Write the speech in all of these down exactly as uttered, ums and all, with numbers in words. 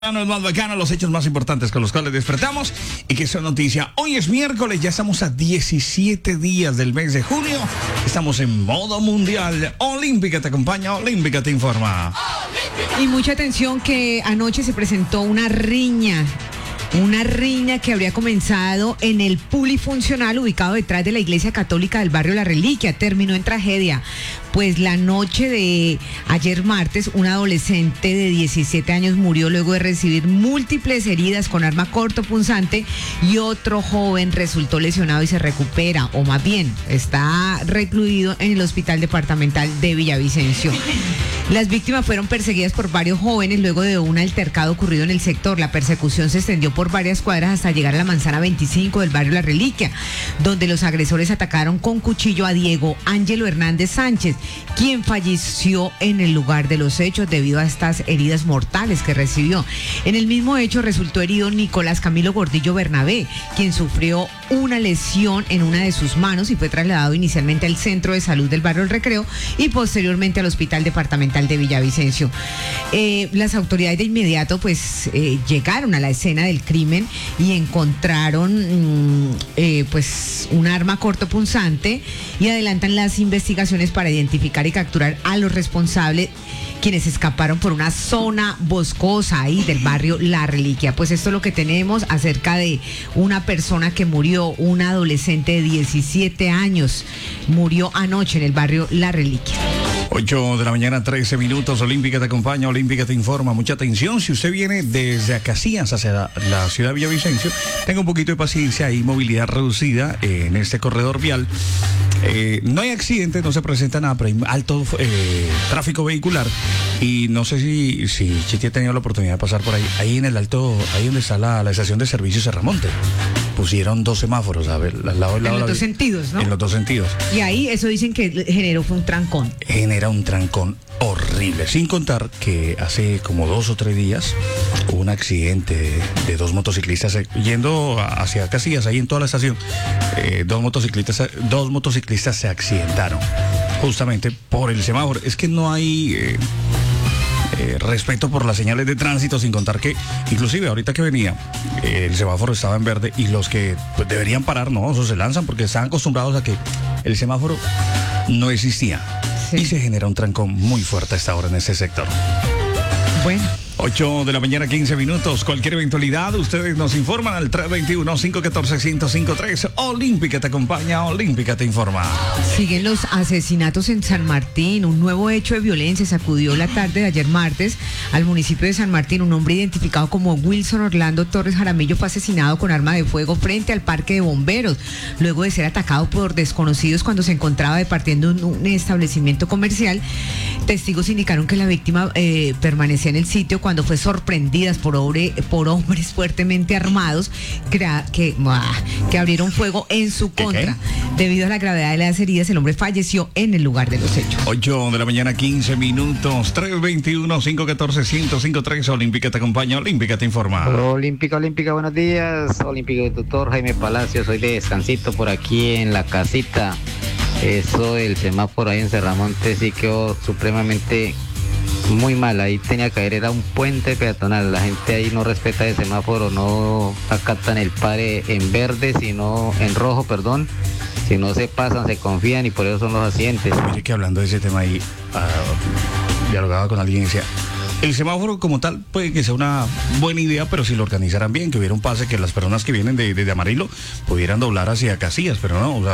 Es más bacano, los hechos más importantes con los cuales despertamos y que son noticia. Hoy es miércoles, ya estamos a diecisiete días del mes de junio. Estamos en modo mundial. Olímpica te acompaña, Olímpica te informa. Y mucha atención que anoche se presentó una riña. Una riña que habría comenzado en el polifuncional ubicado detrás de la iglesia católica del barrio La Reliquia. Terminó en tragedia, pues la noche de ayer martes, un adolescente de diecisiete años murió luego de recibir múltiples heridas con arma cortopunzante y otro joven resultó lesionado y se recupera, o más bien, está recluido en el hospital departamental de Villavicencio. Las víctimas fueron perseguidas por varios jóvenes luego de un altercado ocurrido en el sector. La persecución se extendió por varias cuadras hasta llegar a la manzana veinticinco del barrio La Reliquia, donde los agresores atacaron con cuchillo a Diego Ángelo Hernández Sánchez, quien falleció en el lugar de los hechos debido a estas heridas mortales que recibió. En el mismo hecho resultó herido Nicolás Camilo Gordillo Bernabé, quien sufrió una lesión en una de sus manos y fue trasladado inicialmente al centro de salud del barrio El Recreo y posteriormente al hospital departamental de Villavicencio. Eh, las autoridades de inmediato pues eh, llegaron a la escena del crimen y encontraron mmm, eh, pues un arma cortopunzante y adelantan las investigaciones para identificar y capturar a los responsables, quienes escaparon por una zona boscosa ahí del barrio La Reliquia. Pues esto es lo que tenemos acerca de una persona que murió, una adolescente de diecisiete años, murió anoche en el barrio La Reliquia. ocho de la mañana, trece minutos, Olímpica te acompaña, Olímpica te informa. Mucha atención, si usted viene desde Acacias hacia la, la ciudad de Villavicencio, tenga un poquito de paciencia, hay movilidad reducida eh, en este corredor vial. Eh, no hay accidentes, no se presenta nada, pero hay alto eh, tráfico vehicular. Y no sé si, si Chiti ha tenido la oportunidad de pasar por ahí, ahí en el alto, ahí donde está la, la estación de servicio Serramonte. Pusieron dos semáforos, a ver, al lado del lado. En los la, dos sentidos, ¿no? En los dos sentidos. Y ahí eso dicen que generó fue un trancón. Genera un trancón horrible, sin contar que hace como dos o tres días hubo un accidente de, de dos motociclistas eh, yendo hacia Casillas, ahí en toda la estación. Eh, dos motociclistas, dos motociclistas se accidentaron justamente por el semáforo. Es que no hay eh, eh, respeto por las señales de tránsito, sin contar que inclusive ahorita que venía eh, el semáforo estaba en verde y los que pues, deberían parar, no, esos se lanzan porque están acostumbrados a que el semáforo no existía. Sí. Y se genera un trancón muy fuerte a esta hora en ese sector. Bueno. ocho de la mañana, quince minutos. Cualquier eventualidad, ustedes nos informan al tres dos uno, cinco uno cuatro, uno cero cinco tres. Olímpica te acompaña, Olímpica te informa. Siguen los asesinatos en San Martín. Un nuevo hecho de violencia sacudió la tarde de ayer martes al municipio de San Martín. Un hombre identificado como Wilson Orlando Torres Jaramillo fue asesinado con arma de fuego frente al parque de bomberos, luego de ser atacado por desconocidos cuando se encontraba departiendo en un establecimiento comercial. Testigos indicaron que la víctima eh, permanecía en el sitio cuando fue sorprendida por, obre, por hombres fuertemente armados que, que, que abrieron fuego en su contra. Okay. Debido a la gravedad de las heridas, el hombre falleció en el lugar de los hechos. ocho de la mañana, quince minutos, tres dos uno, cinco uno cuatro, uno cero cinco tres. Olímpica te acompaña, Olímpica te informa. Olímpica, Olímpica, buenos días. Olímpica, doctor Jaime Palacio, soy de descansito por aquí en la casita. Eso del semáforo ahí en Serramonte sí quedó supremamente muy mal. Ahí tenía que haber, era un puente peatonal. La gente ahí no respeta el semáforo, no acatan el pare en verde, sino en rojo, perdón. Si no se pasan, se confían y por eso son los accidentes. Mire que hablando de ese tema ahí, uh, dialogaba con alguien y decía, el semáforo como tal puede que sea una buena idea, pero si lo organizaran bien, que hubiera un pase, que las personas que vienen de, de, de Amarillo pudieran doblar hacia Casillas, pero no, o sea,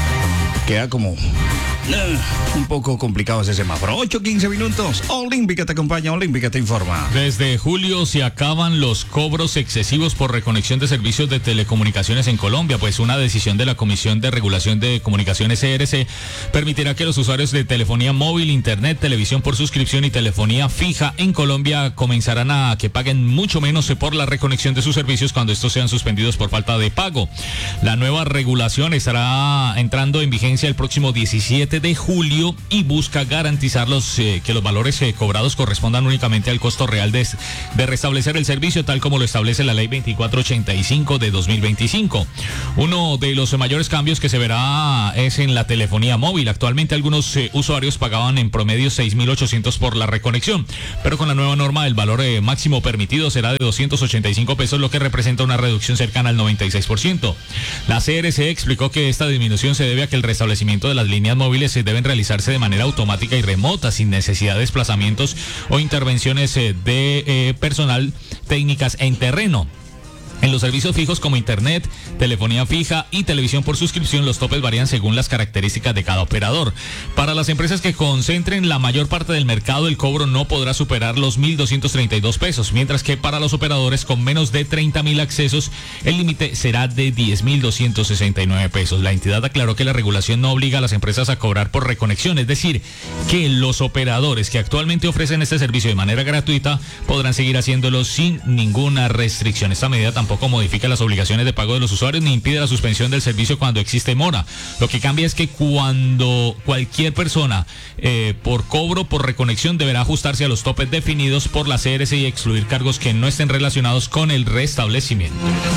queda como uh, un poco complicado ese semáforo. ocho quince minutos, Olímpica te acompaña, Olímpica te informa. Desde julio se acaban los cobros excesivos por reconexión de servicios de telecomunicaciones en Colombia, pues una decisión de la Comisión de Regulación de Comunicaciones C R C permitirá que los usuarios de telefonía móvil, internet, televisión por suscripción y telefonía fija en Colombia comenzarán a que paguen mucho menos por la reconexión de sus servicios cuando estos sean suspendidos por falta de pago. La nueva regulación estará entrando en vigencia vigencia el próximo diecisiete de julio y busca garantizar los, eh, que los valores eh, cobrados correspondan únicamente al costo real de, de restablecer el servicio, tal como lo establece la ley veinticuatro ochenta y cinco de dos mil veinticinco. Uno de los mayores cambios que se verá es en la telefonía móvil. Actualmente algunos eh, usuarios pagaban en promedio seis mil ochocientos por la reconexión, pero con la nueva norma el valor eh, máximo permitido será de doscientos ochenta y cinco pesos, lo que representa una reducción cercana al noventa y seis por ciento. La C R C explicó que esta disminución se debe a que el restablecimiento de las líneas móviles se deben realizarse de manera automática y remota, sin necesidad de desplazamientos o intervenciones eh, de eh, personal técnicas en terreno. En los servicios fijos como internet, telefonía fija y televisión por suscripción, los topes varían según las características de cada operador. Para las empresas que concentren la mayor parte del mercado, el cobro no podrá superar los mil doscientos treinta y dos pesos, mientras que para los operadores con menos de treinta mil accesos, el límite será de diez mil doscientos sesenta y nueve pesos. La entidad aclaró que la regulación no obliga a las empresas a cobrar por reconexión, es decir, que los operadores que actualmente ofrecen este servicio de manera gratuita podrán seguir haciéndolo sin ninguna restricción. Esta medida tampoco Tampoco modifica las obligaciones de pago de los usuarios ni impide la suspensión del servicio cuando existe mora. Lo que cambia es que cuando cualquier persona eh, por cobro por reconexión deberá ajustarse a los topes definidos por la C R C y excluir cargos que no estén relacionados con el restablecimiento.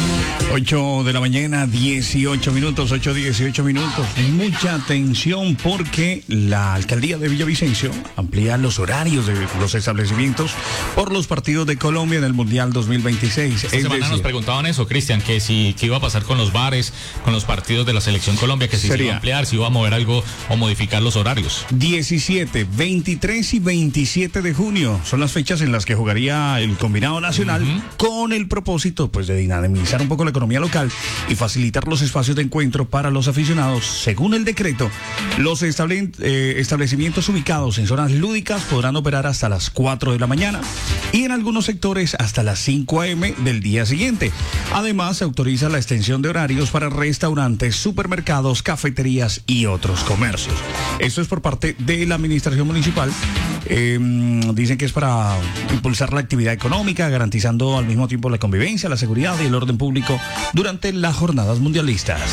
ocho de la mañana, dieciocho minutos, ocho, dieciocho minutos. Mucha atención porque la alcaldía de Villavicencio amplía los horarios de los establecimientos por los partidos de Colombia en el Mundial dos mil veintiséis. Esta semana nos preguntaban eso, Cristian, que si que iba a pasar con los bares, con los partidos de la Selección Colombia, que si se iba a ampliar, si iba a mover algo o modificar los horarios. diecisiete, veintitrés y veintisiete de junio son las fechas en las que jugaría el combinado nacional, uh-huh, con el propósito pues de dinamizar un poco la economía local y facilitar los espacios de encuentro para los aficionados. Según el decreto, los estable, eh, establecimientos ubicados en zonas lúdicas podrán operar hasta las cuatro de la mañana y en algunos sectores hasta las cinco a eme del día siguiente. Además, se autoriza la extensión de horarios para restaurantes, supermercados, cafeterías y otros comercios. Esto es por parte de la administración municipal. Eh, dicen que es para impulsar la actividad económica, garantizando al mismo tiempo la convivencia, la seguridad y el orden público durante las jornadas mundialistas.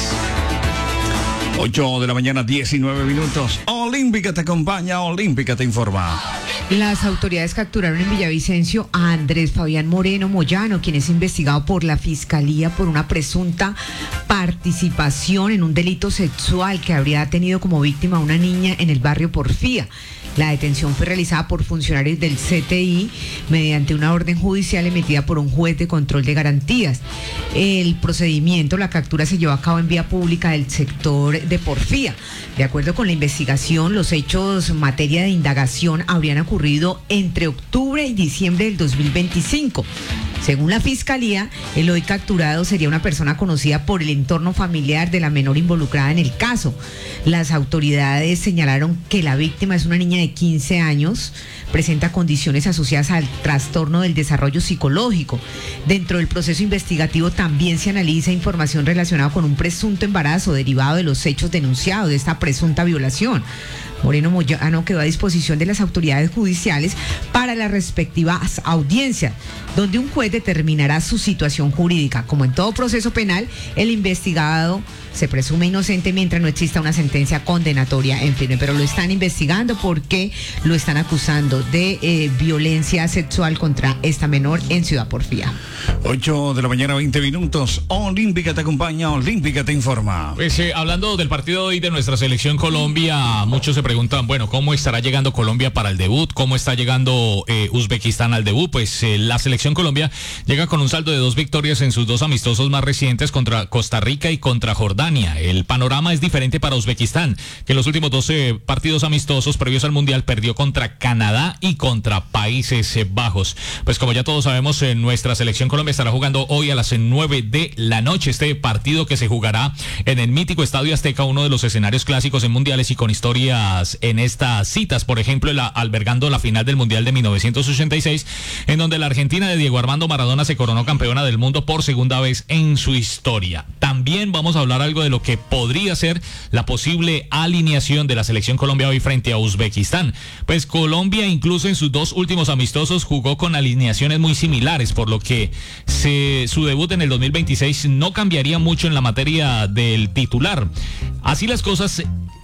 ocho de la mañana, diecinueve minutos. Olímpica te acompaña, Olímpica te informa. Las autoridades capturaron en Villavicencio a Andrés Fabián Moreno Moyano, quien es investigado por la Fiscalía por una presunta participación en un delito sexual que habría tenido como víctima a una niña en el barrio Porfía. La detención fue realizada por funcionarios del C T I mediante una orden judicial emitida por un juez de control de garantías. El procedimiento, la captura se llevó a cabo en vía pública del sector de Porfía. De acuerdo con la investigación, los hechos en materia de indagación habrían ocurrido entre octubre y diciembre del dos mil veinticinco. Según la Fiscalía, el hoy capturado sería una persona conocida por el entorno familiar de la menor involucrada en el caso. Las autoridades señalaron que la víctima es una niña de quince años, presenta condiciones asociadas al trastorno del desarrollo psicológico. Dentro del proceso investigativo también se analiza información relacionada con un presunto embarazo derivado de los hechos denunciados de esta presunta violación. Moreno Moyano quedó a disposición de las autoridades judiciales para las respectivas audiencias, donde un juez determinará su situación jurídica. Como en todo proceso penal, el investigado se presume inocente mientras no exista una sentencia condenatoria en firme, pero lo están investigando porque lo están acusando de eh, violencia sexual contra esta menor en Ciudad Porfía. ocho de la mañana, veinte minutos. Olímpica te acompaña, Olímpica te informa. Pues eh, hablando del partido de hoy de nuestra selección Colombia, muchos se preguntan, bueno, ¿cómo estará llegando Colombia para el debut? ¿Cómo está llegando eh, Uzbekistán al debut? Pues eh, la selección Colombia llega con un saldo de dos victorias en sus dos amistosos más recientes contra Costa Rica y contra Jordania. El panorama es diferente para Uzbekistán, que en los últimos doce partidos amistosos previos al Mundial perdió contra Canadá y contra Países Bajos. Pues como ya todos sabemos, eh, nuestra selección Colombia estará jugando hoy a las nueve de la noche. Este partido que se jugará en el mítico Estadio Azteca, uno de los escenarios clásicos en mundiales y con historias en estas citas. Por ejemplo, la, albergando la final del Mundial de mil novecientos ochenta y seis, en donde la Argentina de Diego Armando Maradona se coronó campeona del mundo por segunda vez en su historia. También vamos a hablar algo de lo que podría ser la posible alineación de la selección Colombia hoy frente a Uzbekistán. Pues Colombia incluso en sus dos últimos amistosos jugó con alineaciones muy similares, por lo que se, su debut en el dos mil veintiséis no cambiaría mucho en la materia del titular. Así las cosas,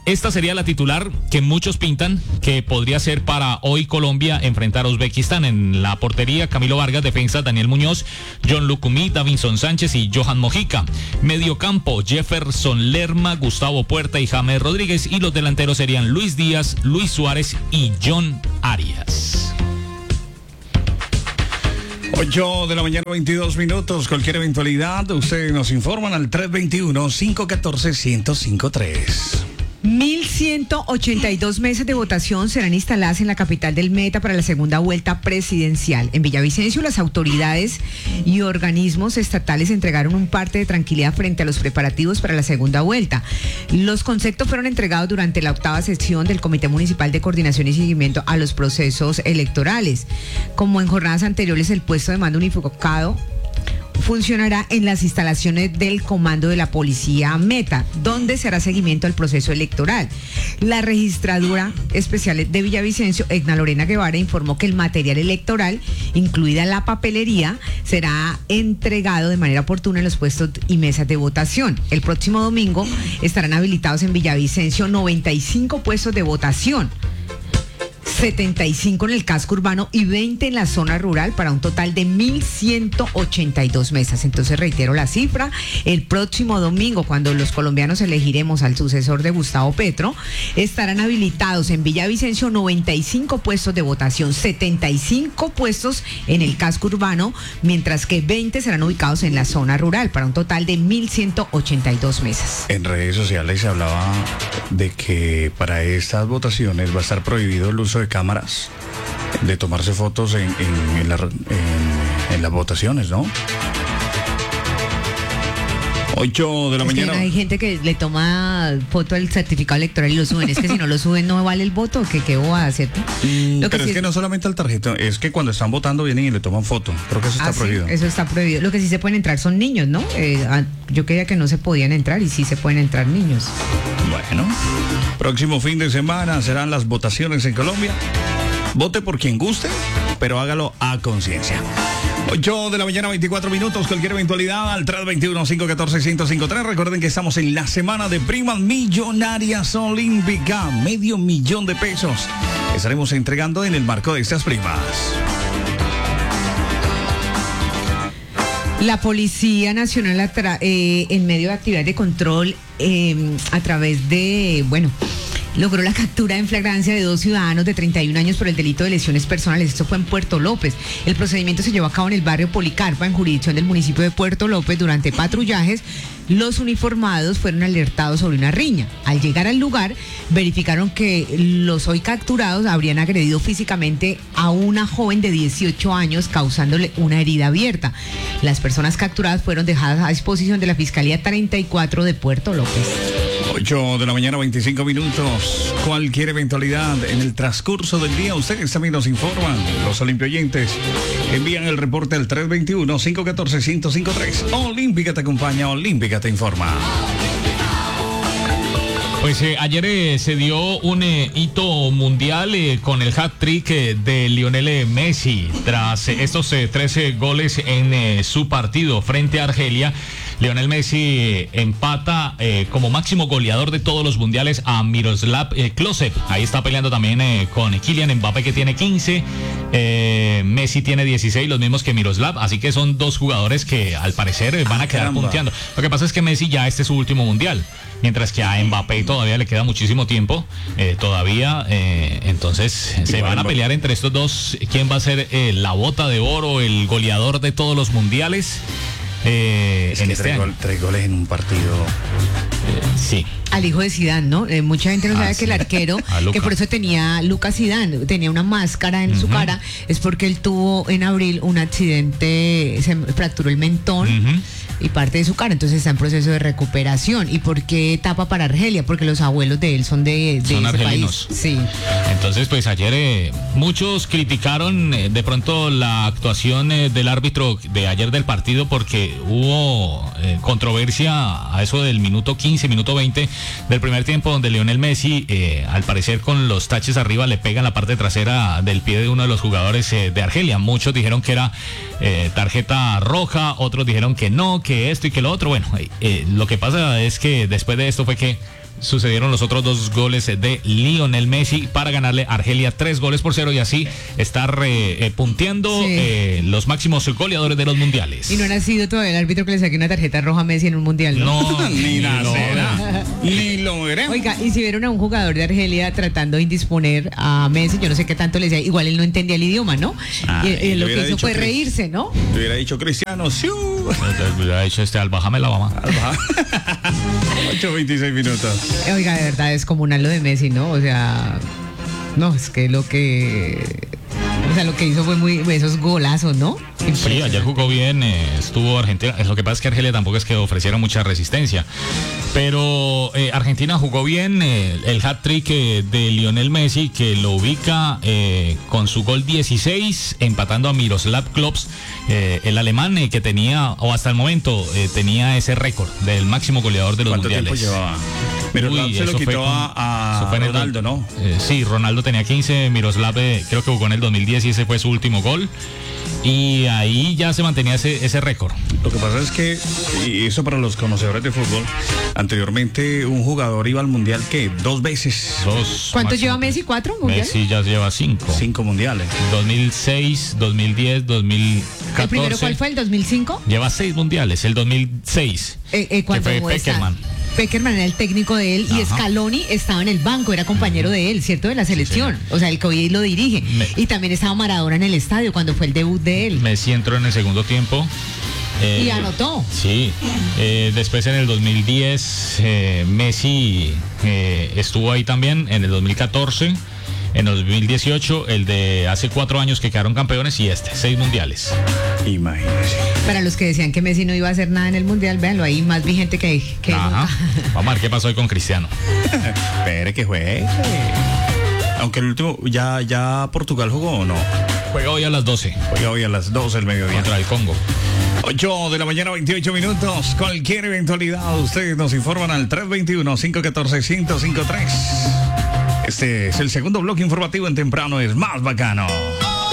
esta sería la titular que muchos pintan que podría ser para hoy Colombia enfrentar a Uzbekistán. En la portería, Camilo Vargas, defensa, Daniel Muñoz, John Lucumí, Davinson Sánchez y Johan Mojica. Mediocampo, Jefferson Lerma, Gustavo Puerta y James Rodríguez. Y los delanteros serían Luis Díaz, Luis Suárez y John Arias. ocho de la mañana, veintidós minutos. Cualquier eventualidad, ustedes nos informan al tres veintiuno, cinco catorce, uno cero cinco tres. mil ciento ochenta y dos mesas de votación serán instaladas en la capital del Meta para la segunda vuelta presidencial. En Villavicencio, las autoridades y organismos estatales entregaron un parte de tranquilidad frente a los preparativos para la segunda vuelta. Los conceptos fueron entregados durante la octava sesión del Comité Municipal de Coordinación y Seguimiento a los Procesos Electorales. Como en jornadas anteriores, el puesto de mando unificado funcionará en las instalaciones del Comando de la Policía Meta, donde se hará seguimiento al proceso electoral. La registradora especial de Villavicencio, Edna Lorena Guevara, informó que el material electoral, incluida la papelería, será entregado de manera oportuna en los puestos y mesas de votación. El próximo domingo estarán habilitados en Villavicencio noventa y cinco puestos de votación, setenta y cinco en el casco urbano y veinte en la zona rural, para un total de mil ciento ochenta y dos mesas. Entonces reitero la cifra: el próximo domingo, cuando los colombianos elegiremos al sucesor de Gustavo Petro, estarán habilitados en Villavicencio noventa y cinco puestos de votación, setenta y cinco puestos en el casco urbano, mientras que veinte serán ubicados en la zona rural, para un total de mil ciento ochenta y dos mesas. En redes sociales se hablaba de que para estas votaciones va a estar prohibido el uso de cámaras, de tomarse fotos en, en, en, la, en, en las votaciones, ¿no? ocho de la es mañana. Que hay gente que le toma foto al certificado electoral y lo suben. Es que si no lo suben no vale el voto. ¿Qué, qué va a hacer? Mm, lo que pero sí es que no solamente al tarjeta, es que cuando están votando vienen y le toman foto. Creo que eso está ah, prohibido. Sí, eso está prohibido. Lo que sí se pueden entrar son niños, ¿no? Eh, yo creía que no se podían entrar y sí se pueden entrar niños. Bueno, próximo fin de semana serán las votaciones en Colombia. Vote por quien guste, pero hágalo a conciencia. ocho de la mañana, veinticuatro minutos. Cualquier eventualidad al tres veintiuno, cinco catorce, uno cero cinco tres. Recuerden que estamos en la semana de primas millonarias olímpicas. Medio millón de pesos estaremos entregando en el marco de estas primas. La Policía Nacional, atra- eh, en medio de actividades de control, eh, a través de, bueno, logró la captura en flagrancia de dos ciudadanos de treinta y un años por el delito de lesiones personales. Esto fue en Puerto López. El procedimiento se llevó a cabo en el barrio Policarpa, en jurisdicción del municipio de Puerto López. Durante patrullajes, los uniformados fueron alertados sobre una riña. Al llegar al lugar, verificaron que los hoy capturados habrían agredido físicamente a una joven de dieciocho años, causándole una herida abierta. Las personas capturadas fueron dejadas a disposición de la Fiscalía treinta y cuatro de Puerto López. ocho de la mañana, veinticinco minutos. Cualquier eventualidad en el transcurso del día, ustedes también nos informan. Los olimpioyentes envían el reporte al tres veintiuno, cinco catorce, uno cero cinco tres. Olímpica te acompaña, Olímpica te informa. Pues eh, ayer eh, se dio un eh, hito mundial eh, con el hat-trick eh, de Lionel Messi. Tras eh, estos eh, trece goles en eh, su partido frente a Argelia, Lionel Messi eh, empata eh, como máximo goleador de todos los mundiales a Miroslav eh, Klose. Ahí está peleando también eh, con Kylian Mbappé, que tiene quince, eh, Messi tiene dieciséis, los mismos que Miroslav, así que son dos jugadores que al parecer eh, van a quedar Caramba. punteando. Lo que pasa es que Messi ya este es su último mundial, mientras que a Mbappé todavía le queda muchísimo tiempo, eh, todavía, eh, entonces se van a pelear entre estos dos quién va a ser eh, la bota de oro, el goleador de todos los mundiales. Eh, Es en que este tres, año. gol- tres goles en un partido. Eh, sí. Al hijo de Zidane, ¿no? Eh, mucha gente no Ah, sabe sí. que el arquero, A Luka. que por eso tenía Lucas Zidane, tenía una máscara en su Ujú. cara, es porque él tuvo en abril un accidente, se fracturó el mentón Ujú. y parte de su cara, entonces está en proceso de recuperación. ¿Y por qué tapa para Argelia? Porque los abuelos de él son de, de Son ese argelinos. país. Sí. Entonces, pues ayer eh, muchos criticaron eh, de pronto la actuación eh, del árbitro de ayer del partido, porque hubo eh, controversia a eso del minuto quince, minuto veinte del primer tiempo, donde Lionel Messi, eh, al parecer con los taches arriba, le pega en la parte trasera del pie de uno de los jugadores eh, de Argelia. Muchos dijeron que era eh, tarjeta roja, otros dijeron que no, que esto y que lo otro. Bueno, eh, eh, lo que pasa es que después de esto fue que sucedieron los otros dos goles de Lionel Messi para ganarle a Argelia tres goles por cero y así estar eh, eh, punteando Sí. eh, los máximos goleadores de los mundiales. Y no ha sido todavía el árbitro que le saque una tarjeta roja a Messi en un mundial, ¿no? No, Ni lo nacerá. verá. Ni lo veremos. Oiga, y si vieron a un jugador de Argelia tratando de indisponer a Messi, yo no sé qué tanto le decía, igual él no entendía el idioma, ¿no? Ah, y, y y le lo hubiera que hizo dicho fue que- reírse, ¿no? Le hubiera dicho Cristiano, ¡siu! Le ha dicho este al bájame la mamá. ocho veintiséis minutos. Oiga, de verdad es comunal lo de Messi, ¿no? O sea, no, es que lo que... O sea, lo que hizo fue muy... Esos golazos, ¿no? Sí, ayer jugó bien, eh, estuvo Argentina. Lo que pasa es que Argelia tampoco es que ofreciera mucha resistencia. Pero eh, Argentina jugó bien, eh, el hat-trick eh, de Lionel Messi, que lo ubica eh, con su gol dieciséis, empatando a Miroslav Klose, eh, el alemán eh, que tenía, o hasta el momento, eh, tenía ese récord del máximo goleador de los ¿Cuánto mundiales. tiempo llevaba? Miroslav Uy, se lo eso fue quitó con- a, eso a fue en el Ronaldo, do- ¿no? Eh, sí, Ronaldo tenía quince, Miroslav eh, creo que jugó en el dos mil diez y ese fue su último gol. Y ahí ya se mantenía ese, ese récord. Lo que pasa es que, y eso para los conocedores de fútbol, anteriormente un jugador iba al mundial, ¿qué? Dos veces. Dos, ¿Cuántos máximo lleva tres. Messi? ¿Cuatro mundiales? Messi ya lleva cinco. Cinco mundiales. dos mil seis, dos mil diez, dos mil catorce. ¿El primero cuál fue? ¿El dos mil cinco? Lleva seis mundiales. El dos mil seis. Eh, eh, cuando que fue está- Peckerman. Peckerman era el técnico de él y Ajá. Scaloni estaba en el banco, era compañero de él, ¿cierto? De la selección. O sea, el que hoy lo dirige. Me- Y también estaba Maradona en el estadio cuando fue el debut de él. Messi entró en el segundo tiempo. Eh, Y anotó. Sí. Eh, después en el dos mil diez, eh, Messi eh, estuvo ahí también. En el dos mil catorce. En el dos mil dieciocho, el de hace cuatro años que quedaron campeones y este, seis mundiales. Imagínese. Para los que decían que Messi no iba a hacer nada en el mundial, véanlo ahí, más vigente que, que Ajá. nunca. Vamos a ver qué pasó hoy con Cristiano. Espere que juegue. Aunque el último, ¿ya, ya Portugal jugó o no? Juega hoy a las doce Juega hoy a las doce del mediodía. contra el Congo. ocho de la mañana, veintiocho minutos. Cualquier eventualidad, ustedes nos informan al tres veintiuno, cinco catorce, ciento cincuenta y tres. Este es el segundo bloque informativo en Temprano es Más Bacano.